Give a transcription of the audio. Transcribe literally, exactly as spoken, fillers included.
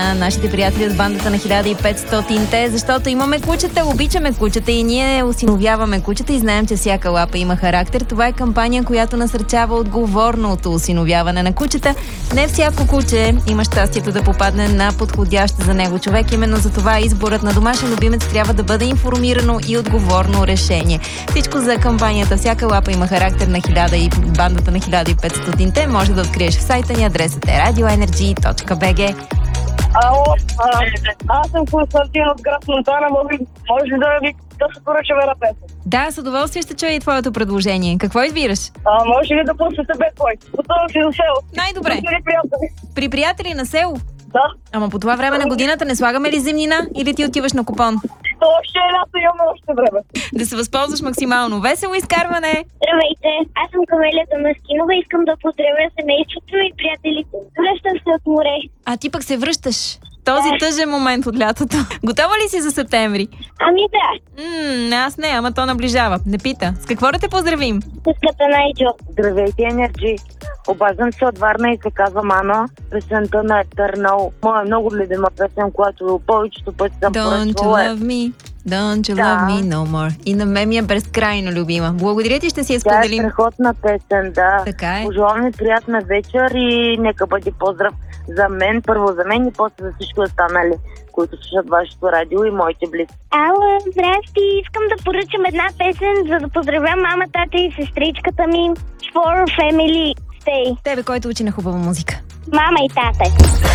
Нашите приятели от бандата на хиляда и петстотинте, защото имаме кучета, обичаме кучета и ние осиновяваме кучета и знаем, че всяка лапа има характер. Това е кампания, която насърчава отговорното осиновяване на кучета. Не всяко куче има щастието да попадне на подходящ за него човек. Именно за това изборът на домашен любимец трябва да бъде информирано и отговорно решение. Всичко за кампанията "Всяка лапа има характер" на хиляда и бандата на хиляда и петстотинте може да откриеш в сайта ни. Адресът е радио енерджи точка би джи. Ало, а, аз съм Константин от град Монтана. Може, може да ви да се поръчаме на песен? Да, с удоволствие ще чуя и твоето предложение. Какво избираш? А, може ли да пуснете Bad Boy? Готова си за село. Най-добре. При приятели. При приятели на село? Да. Ама по това време на годината не слагаме ли зимнина или ти отиваш на купон? То още е лято, имаме още време. Да се възползваш максимално. Весело изкарване! Здравейте, аз съм Камелията Маскинова. Искам да поздравя семейството и приятелите. Връщам се от море. А ти пък се връщаш. Този тъжен момент от лятото. Готова ли си за септември? Ами да, Ммм, аз не, ама то наближава. Не пита. С какво да те поздравим? с Катанайджо. Здравейте, Енерджи! Обаждам се от Варна и се казвам Ана. Песента на Eternal. Моя много любима песен, която повечето пъти съм Don't you поръчвала. love me, don't you Да. love me no more. И на мен ми е безкрайно любима. Благодаря ти, ще си я Тя е споделим. страхотна песен, да. Така е. Пожелавам ви приятна вечер и нека бъде поздрав за мен, първо за мен и после за всички останали, които слушат вашето радио и моите близки. Ало, здрасти, искам да поръчам една песен, за да поздравя мама, тата и сестричката ми. For Family Stay. Тебе, който учи на хубава музика. Мама и тата.